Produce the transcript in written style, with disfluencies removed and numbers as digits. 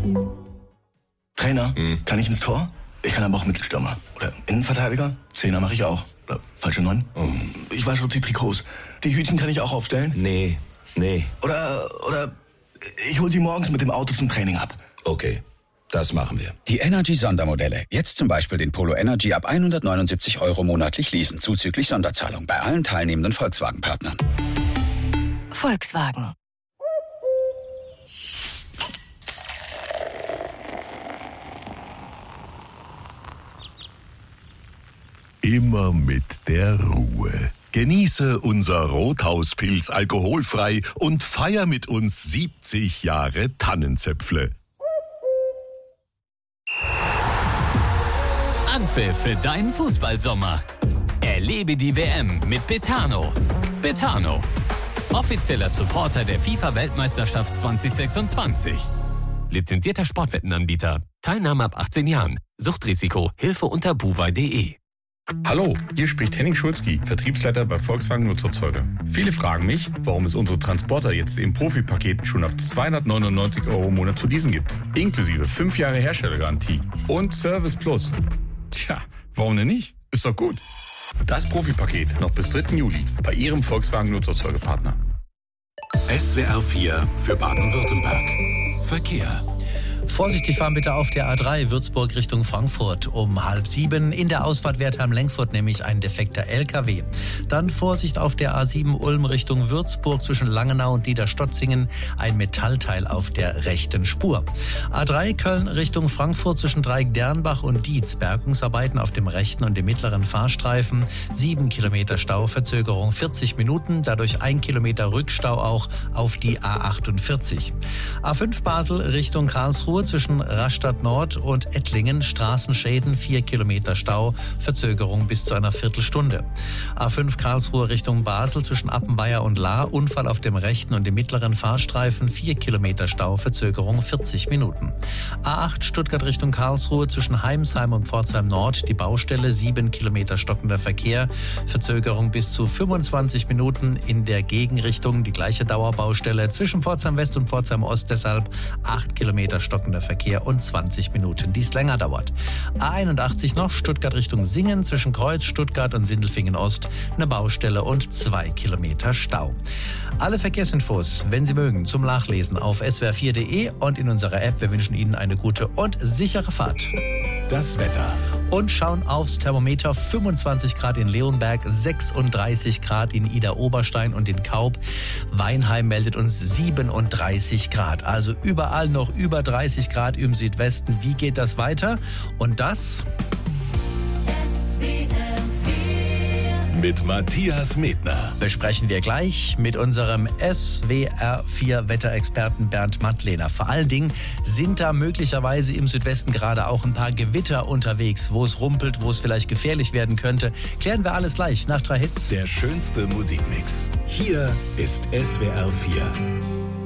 Trainer, kann ich ins Tor? Ich kann aber auch Mittelstürmer. Oder Innenverteidiger? Zehner mache ich auch. Oder falsche 9? Ich wasche auch die Trikots. Die Hütchen kann ich auch aufstellen? Nee. Oder ich hol sie morgens mit dem Auto zum Training ab. Okay, das machen wir. Die Energy-Sondermodelle. Jetzt zum Beispiel den Polo Energy ab 179 € monatlich leasen, zuzüglich Sonderzahlung bei allen teilnehmenden Volkswagen-Partnern. Volkswagen. Immer mit der Ruhe. Genieße unser Rothauspilz alkoholfrei und feier mit uns 70 Jahre Tannenzäpfle. Anpfiff für deinen Fußballsommer. Erlebe die WM mit Betano. Betano, offizieller Supporter der FIFA-Weltmeisterschaft 2026. Lizenzierter Sportwettenanbieter. Teilnahme ab 18 Jahren. Suchtrisiko. Hilfe unter buwei.de. Hallo, hier spricht Henning Schulzki, Vertriebsleiter bei Volkswagen Nutzerzeuger. Viele fragen mich, warum es unsere Transporter jetzt im Profipaket schon ab 299 € im Monat zu leasen gibt. Inklusive 5 Jahre Herstellergarantie und Service Plus. Tja, warum denn nicht? Ist doch gut. Das Profipaket noch bis 3. Juli bei Ihrem Volkswagen Nutzerzeugerpartner. SWR 4 für Baden-Württemberg. Verkehr. Vorsichtig fahren bitte auf der A3 Würzburg Richtung Frankfurt um 6:30. In der Ausfahrt Wertheim-Lenkfurt nämlich ein defekter LKW. Dann Vorsicht auf der A7 Ulm Richtung Würzburg zwischen Langenau und Niederstotzingen. Ein Metallteil auf der rechten Spur. A3 Köln Richtung Frankfurt zwischen Dreieck-Dernbach und Dietz. Bergungsarbeiten auf dem rechten und dem mittleren Fahrstreifen. 7 Kilometer Stau, Verzögerung 40 Minuten. Dadurch 1 Kilometer Rückstau auch auf die A48. A5 Basel Richtung Karlsruhe zwischen Rastatt Nord und Ettlingen, Straßenschäden, 4 Kilometer Stau, Verzögerung bis zu einer Viertelstunde. A5 Karlsruhe Richtung Basel zwischen Appenweier und Lahr, Unfall auf dem rechten und dem mittleren Fahrstreifen, 4 Kilometer Stau, Verzögerung 40 Minuten. A8 Stuttgart Richtung Karlsruhe zwischen Heimsheim und Pforzheim Nord, die Baustelle, 7 Kilometer stockender Verkehr, Verzögerung bis zu 25 Minuten in der Gegenrichtung, die gleiche Dauerbaustelle zwischen Pforzheim West und Pforzheim Ost, deshalb 8 Kilometer stockender Verkehr und 20 Minuten, die es länger dauert. A81 noch, Stuttgart Richtung Singen, zwischen Kreuz, Stuttgart und Sindelfingen Ost, eine Baustelle und 2 Kilometer Stau. Alle Verkehrsinfos, wenn Sie mögen, zum Nachlesen auf swr4.de und in unserer App. Wir wünschen Ihnen eine gute und sichere Fahrt. Das Wetter. Und schauen aufs Thermometer: 25 Grad in Leonberg, 36 Grad in Idar-Oberstein und in Kaub. Weinheim meldet uns 37 Grad. Also überall noch über 30 Grad im Südwesten. Wie geht das weiter? Und das Mit Matthias Medner besprechen wir gleich mit unserem SWR4-Wetterexperten Bernd Mattlehner. Vor allen Dingen sind da möglicherweise im Südwesten gerade auch ein paar Gewitter unterwegs, wo es rumpelt, wo es vielleicht gefährlich werden könnte. Klären wir alles gleich nach 3 Hits. Der schönste Musikmix. Hier ist SWR 4.